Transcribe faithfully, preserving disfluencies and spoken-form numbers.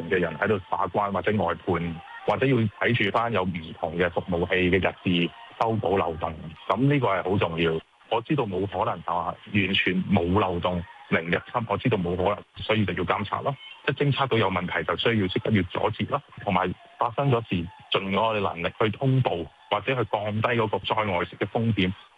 嘅人喺度把關或者外判，或者要睇住翻有唔同嘅服務器嘅日誌修補漏洞。咁呢個係好重要。我知道冇可能就話完全冇漏洞零入侵，我知道冇可能，所以就要監察咯。即係偵測到有問題，就需要即刻要阻截咯，同埋發生咗事，盡我哋能力去通報或者去降低嗰個災害式嘅風險。